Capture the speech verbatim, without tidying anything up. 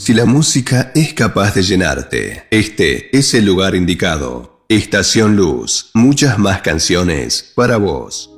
Si la música es capaz de llenarte, este es el lugar indicado. Estación Luz, muchas más canciones para vos.